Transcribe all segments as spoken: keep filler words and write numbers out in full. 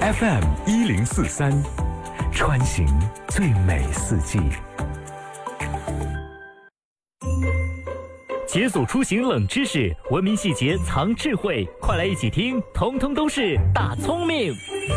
F M 一零四三，穿行最美四季。 解锁出行冷知识，文明细节藏智慧，快来一起听，通通都是大聪明。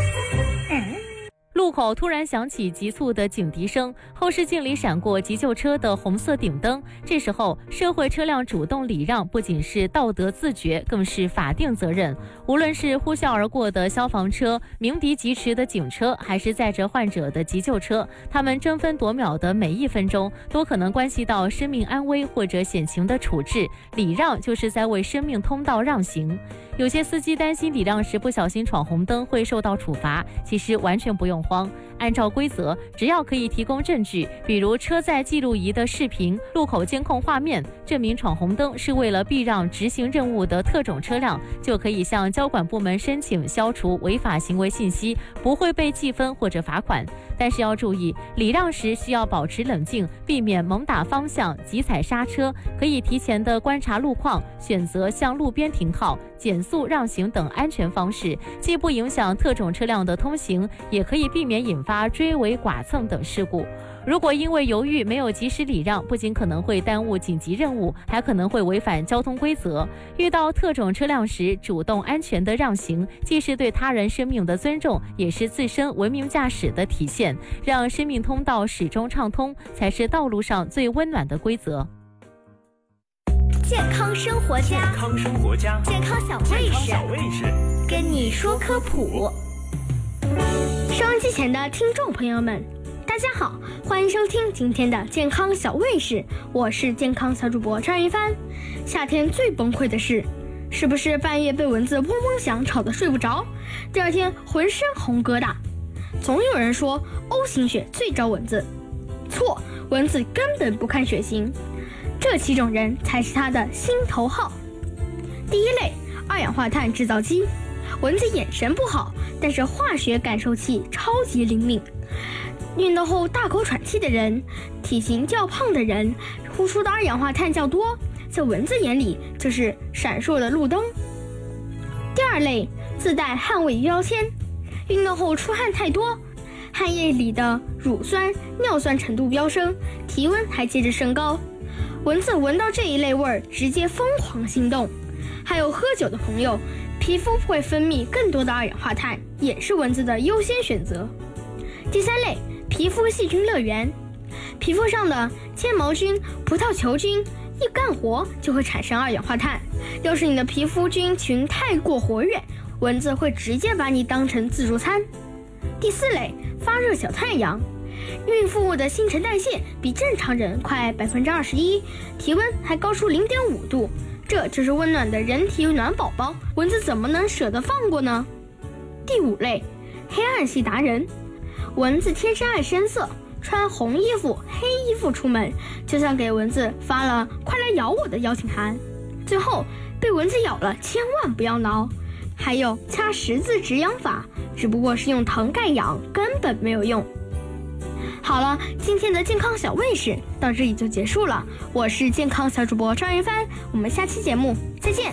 路口突然响起急促的警笛声，后视镜里闪过急救车的红色顶灯。这时候，社会车辆主动礼让不仅是道德自觉，更是法定责任。无论是呼啸而过的消防车、鸣笛疾驰的警车，还是载着患者的急救车，他们争分夺秒的每一分钟，都可能关系到生命安危或者险情的处置。礼让就是在为生命通道让行。有些司机担心礼让时不小心闯红灯会受到处罚，其实完全不用慌。按照规则，只要可以提供证据，比如车载记录仪的视频、路口监控画面，证明闯红灯是为了避让执行任务的特种车辆，就可以向交管部门申请消除违法行为信息，不会被记分或者罚款。但是要注意，礼让时需要保持冷静，避免猛打方向、急踩刹车，可以提前的观察路况，选择向路边停靠、减速让行等安全方式，既不影响特种车辆的通行，也可以避免引发追尾、剐蹭等事故。如果因为犹豫没有及时礼让，不仅可能会耽误紧急任务，还可能会违反交通规则。遇到特种车辆时，主动安全的让行，既是对他人生命的尊重，也是自身文明驾驶的体现。让生命通道始终畅通，才是道路上最温暖的规则。 健康生活家， 健康生活家， 健康小卫士， 小卫士， 跟你说科普。收音机前的听众朋友们，大家好，欢迎收听今天的健康小卫士，我是健康小主播张一帆。夏天最崩溃的事，是不是半夜被蚊子嗡嗡响吵得睡不着，第二天浑身红疙瘩？总有人说 O 型血最招蚊子，错，蚊子根本不看血型，这七种人才是它的心头好。第一类，二氧化碳制造机。蚊子眼神不好，但是化学感受器超级灵敏。运动后大口喘气的人，体型较胖的人，呼出的二氧化碳较多，在蚊子眼里就是闪烁的路灯。第二类，自带汗味标签。运动后出汗太多，汗液里的乳酸、尿酸程度飙升，体温还接着升高。蚊子闻到这一类味儿，直接疯狂心动。还有喝酒的朋友，皮肤会分泌更多的二氧化碳，也是蚊子的优先选择。第三类，皮肤细菌乐园。皮肤上的纤毛菌、葡萄球菌一干活就会产生二氧化碳，要是你的皮肤菌群太过活跃，蚊子会直接把你当成自助餐。第四类，发热小太阳。孕妇的新陈代谢比正常人快 百分之二十一， 体温还高出 零点五度，这就是温暖的人体暖宝宝，蚊子怎么能舍得放过呢？第五类，黑暗系达人。蚊子天生爱深色，穿红衣服、黑衣服出门，就像给蚊子发了快来咬我的邀请函。最后被蚊子咬了，千万不要挠。还有掐十字止痒法，只不过是用藤盖痒，根本没有用。好了，今天的健康小卫士到这里就结束了。我是健康小主播张云帆，我们下期节目再见。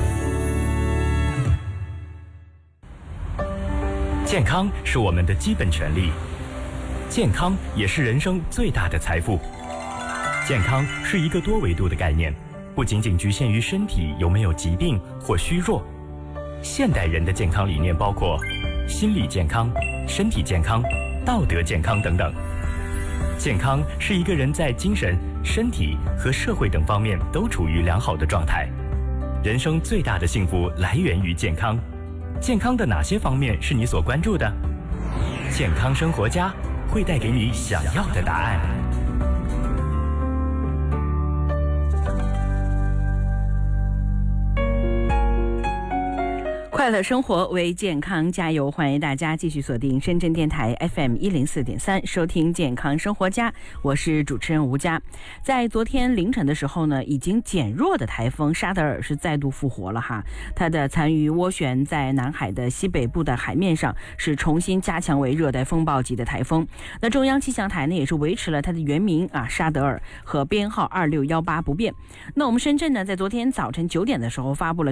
健康是我们的基本权利，健康也是人生最大的财富。健康是一个多维度的概念，不仅仅局限于身体有没有疾病或虚弱。现代人的健康理念包括心理健康、身体健康、道德健康等等。健康是一个人在精神、身体和社会等方面都处于良好的状态。人生最大的幸福来源于健康。健康的哪些方面是你所关注的？健康生活家会带给你想要的答案。 快乐生活为健康加油，欢迎大家继续锁定深圳电台 F M 一零四点三，收听健康生活家，我是主持人吴佳。在昨天凌晨的时候呢，已经减弱的台风沙德尔是再度复活了哈，它的残余涡旋在南海的西北部的海面上是重新加强为热带风暴级的台风。那中央气象台呢也是维持了它的原名啊沙德尔和编号二六一八不变。那我们深圳呢，在昨天早晨九点的时候发布了